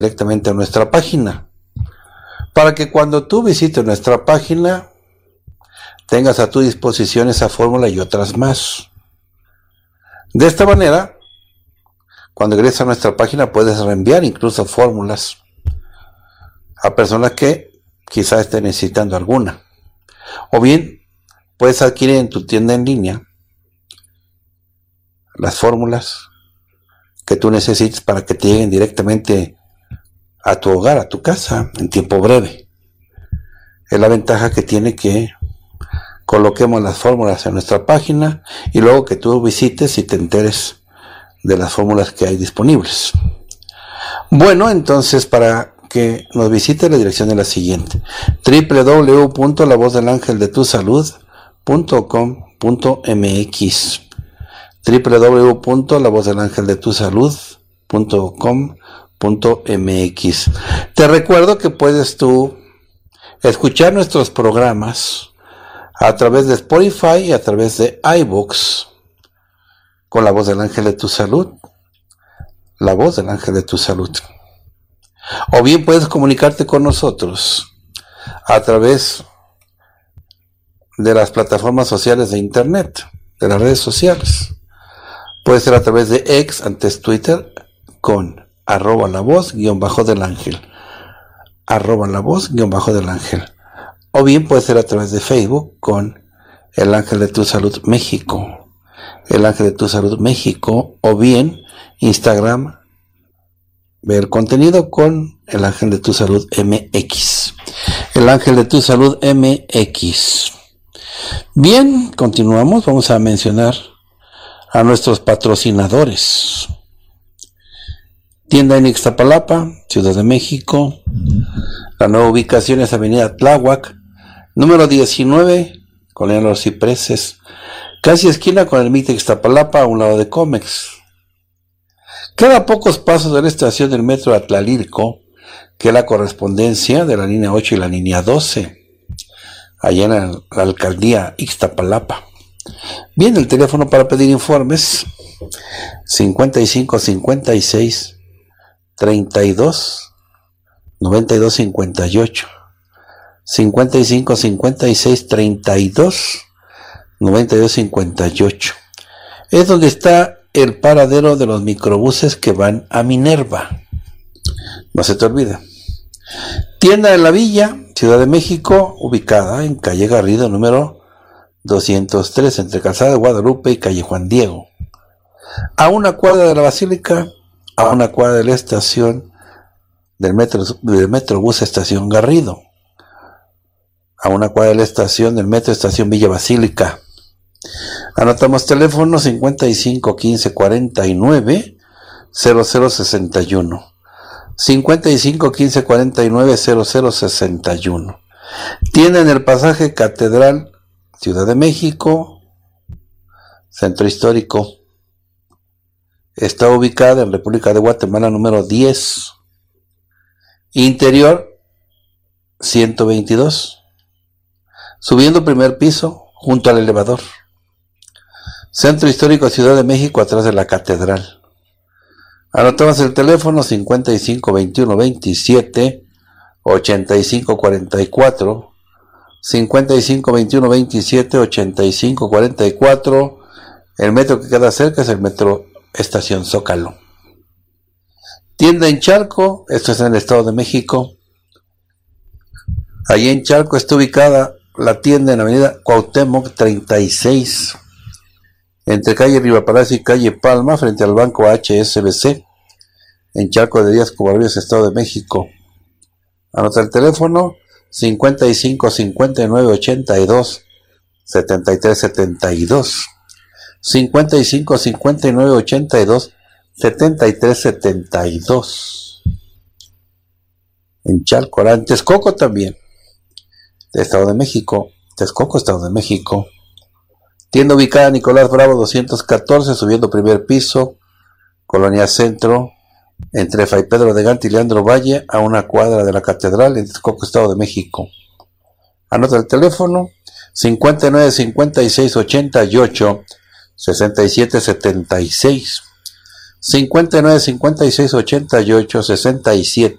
directamente a nuestra página, para que cuando tú visites nuestra página tengas a tu disposición esa fórmula y otras más. De esta manera, cuando ingresas a nuestra página puedes reenviar incluso fórmulas a personas que quizás estén necesitando alguna. O bien, puedes adquirir en tu tienda en línea las fórmulas que tú necesites para que te lleguen directamente a tu hogar, a tu casa, en tiempo breve. Es la ventaja que tiene que coloquemos las fórmulas en nuestra página y luego que tú visites y te enteres de las fórmulas que hay disponibles. Bueno, entonces para que nos visite la dirección es la siguiente: www.lavozdelangeldetusalud.com.mx www.lavozdelangeldetusalud.com.mx. Te recuerdo que puedes tú escuchar nuestros programas a través de Spotify y a través de iBooks con la voz del ángel de tu salud, la voz del ángel de tu salud. O bien puedes comunicarte con nosotros a través de las plataformas sociales de internet, de las redes sociales. Puede ser a través de X, antes Twitter, con @lavoz_del-ángel, @lavoz_del-ángel. O bien puede ser a través de Facebook con El Ángel de tu Salud México, El Ángel de tu Salud México, o bien Instagram, ver contenido con El Ángel de tu Salud MX, El Ángel de tu Salud MX. Bien, continuamos, vamos a mencionar a nuestros patrocinadores. Tienda en Ixtapalapa, Ciudad de México. La nueva ubicación es Avenida Tláhuac, número 19, Colonia Los Cipreses, casi esquina con el MIT Ixtapalapa, a un lado de Comex. Queda a pocos pasos de la estación del metro Atlalilco, que es la correspondencia de la línea 8 y la línea 12, allá en la alcaldía Ixtapalapa. Bien, el teléfono para pedir informes: 55 56 32 92 58, 55 56 32 92 58. Es donde está el paradero de los microbuses que van a Minerva. No se te olvide. Tienda de la Villa, Ciudad de México, ubicada en calle Garrido número 203, entre Calzada de Guadalupe y calle Juan Diego. A una cuadra de la Basílica, a una cuadra de la estación del Metrobús Estación Garrido, a una cuadra de la estación del Metro Estación Villa Basílica. Anotamos teléfono: 55 15 49 0061, 55 15 49 0061. Tienen el pasaje Catedral, Ciudad de México, Centro Histórico. Está ubicada en República de Guatemala número 10, interior 122, subiendo primer piso junto al elevador. Centro Histórico, Ciudad de México, atrás de la Catedral. Anotamos el teléfono: 55 21 27 85 44, 55 21 27 85 44. El metro que queda cerca es el metro Estación Zócalo. Tienda en Chalco, esto es en el Estado de México. Allí en Chalco está ubicada la tienda en Avenida Cuauhtémoc 36, entre calle Riva Palacio y calle Palma, frente al banco HSBC, en Chalco de Díaz, Covarrubias, Estado de México. Anota el teléfono: 55 59 82 73 72, 55 59 82 73 72. En Chalco, en Texcoco también, de Estado de México, Texcoco, Estado de México. Tienda ubicada en Nicolás Bravo 214, subiendo primer piso, Colonia Centro, entre Fray Pedro de Gante y Leandro Valle, a una cuadra de la Catedral, en Texcoco, Estado de México. Anota el teléfono: 59 56 88 67 76, 59 56 88 67